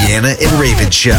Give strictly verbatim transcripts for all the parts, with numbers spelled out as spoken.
Anna and Raven Show.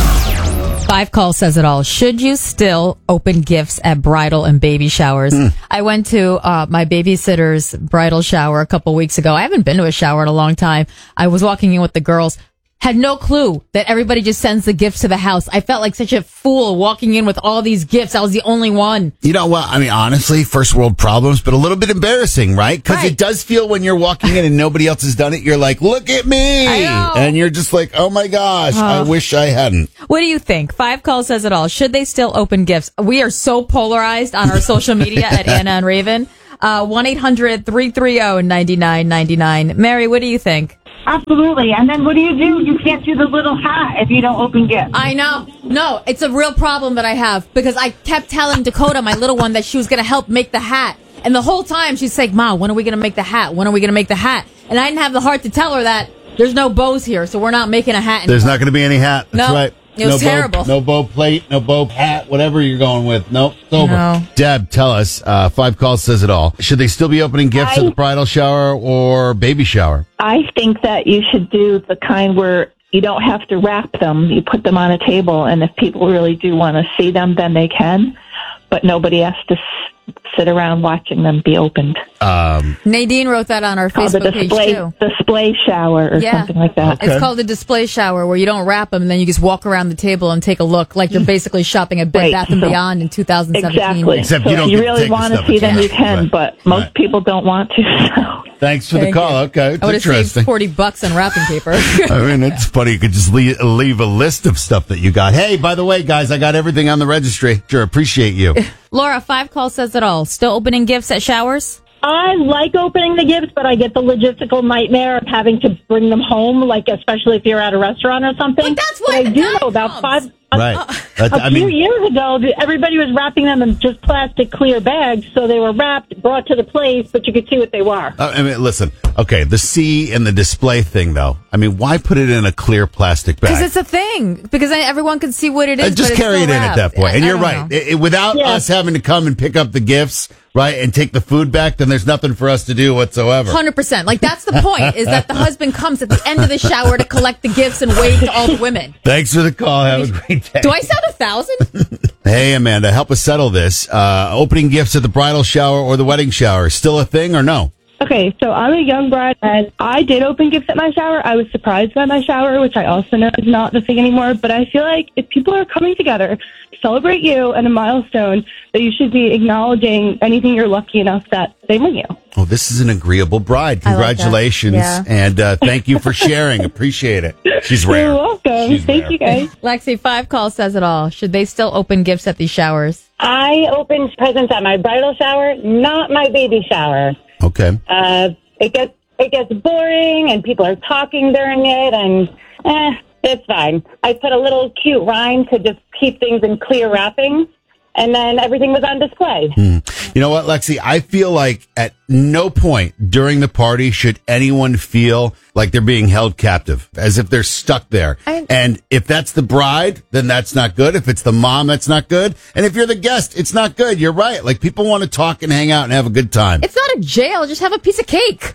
Five Call says it all. Should you still open gifts at bridal and baby showers? Mm. I went to uh, my babysitter's bridal shower a couple weeks ago. I haven't been to a shower in a long time. I was walking in with the girls. Had no clue that everybody just sends the gifts to the house. I felt like such a fool walking in with all these gifts. I was the only one. You know what? I mean, honestly, first world problems, but a little bit embarrassing, right? Because right. It does feel when you're walking in and nobody else has done it, you're like, look at me. I know. And you're just like, oh my gosh, uh, I wish I hadn't. What do you think? Five Call says it all. Should they still open gifts? We are so polarized on our social media at Anna and Raven. Uh, one eight hundred three three zero nine nine nine nine. Mary, what do you think? Absolutely. And then what do you do? You can't do the little hat if you don't open gifts. I know. No, it's a real problem that I have because I kept telling Dakota, my little one, that she was going to help make the hat. And the whole time she's like, Ma, when are we going to make the hat? When are we going to make the hat? And I didn't have the heart to tell her that there's no bows here, so we're not making a hat anymore. There's not going to be any hat. That's no, right. It was no terrible. Bow, no bow plate, no bow hat, whatever you're going with. Nope, it's over. No. Deb, tell us, uh, Five Calls says it all. Should they still be opening gifts I, at the bridal shower or baby shower? I think that you should do the kind where you don't have to wrap them. You put them on a table, and if people really do want to see them, then they can. But nobody has to s- sit around watching them be opened. Um, Nadine wrote that on our Called Facebook the display, page, too. display shower or Yeah. something like that. Okay. It's called a display shower where you don't wrap them and then you just walk around the table and take a look like you're basically shopping at Bed Right. Bath and So- Beyond in two thousand seventeen. Exactly. Except so you don't if you get to really take the want to stuff see it's them, yours. you can, Right. but most Right. people don't want to. So. Thanks for the Thank call. you. Okay, it's I would have interesting. saved forty bucks on wrapping paper. I mean, it's funny. You could just leave, leave a list of stuff that you got. Hey, by the way, guys, I got everything on the registry. Sure, appreciate you. Laura, Five Call says it all. Still opening gifts at showers? I like opening the gifts, but I get the logistical nightmare of having to bring them home, like especially if you're at a restaurant or something. But that's But why I the do time know about comes. five. A, Right. a, That- a I few mean- years ago, th- everybody was wrapping them in just plastic clear bags, so they were wrapped, brought to the place, but you could see what they were. Uh, I mean, listen. Okay, the C and the display thing, though. I mean, why put it in a clear plastic bag? Because it's a thing. Because I, everyone can see what it is. Uh, just but it's carry it still in at wrapped. that point. And I- I you're don't right. know. It- it- without Yeah. us having to come and pick up the gifts, right, and take the food back, then there's nothing for us to do whatsoever. one hundred percent. Like, that's the point, is that the husband comes at the end of the shower to collect the gifts and wave to all the women. Thanks for the call. Have a great day. Do I sound a thousand? Hey, Amanda, help us settle this. Uh, opening gifts at the bridal shower or the wedding shower, still a thing or no? Okay, so I'm a young bride, and I did open gifts at my shower. I was surprised by my shower, which I also know is not the thing anymore. But I feel like if people are coming together to celebrate you and a milestone, that you should be acknowledging anything you're lucky enough that they bring you. Oh, this is an agreeable bride. I like that. Congratulations. Yeah. And uh, thank you for sharing. Appreciate it. She's rare. You're welcome. She's Thank rare. you, guys. Lexi, Five Call says it all. Should they still open gifts at these showers? I opened presents at my bridal shower, not my baby shower. Okay. Uh, it gets it gets boring, and people are talking during it, and eh, it's fine. I put a little cute rhyme to just keep things in clear wrapping, and then everything was on display. Hmm. You know what, Lexi? I feel like at no point during the party should anyone feel like they're being held captive, as if they're stuck there. I- and if that's the bride, then that's not good. If it's the mom, that's not good. And if you're the guest, it's not good. You're right. Like, people want to talk and hang out and have a good time. It's not a jail. Just have a piece of cake.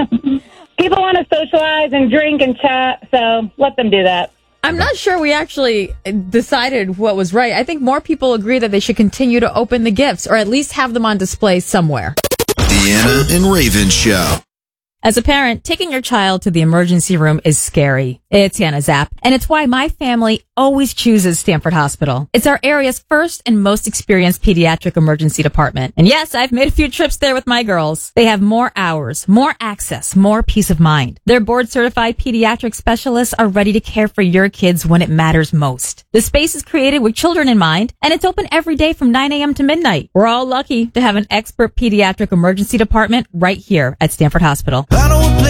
People want to socialize and drink and chat, so let them do that. I'm not sure we actually decided what was right. I think more people agree that they should continue to open the gifts or at least have them on display somewhere. The Anna and Raven Show. As a parent, taking your child to the emergency room is scary. It's Hannah Zapp, and it's why my family always chooses Stanford Hospital. It's our area's first and most experienced pediatric emergency department. And yes, I've made a few trips there with my girls. They have more hours, more access, more peace of mind. Their board-certified pediatric specialists are ready to care for your kids when it matters most. The space is created with children in mind, and it's open every day from nine a.m. to midnight. We're all lucky to have an expert pediatric emergency department right here at Stanford Hospital. I don't play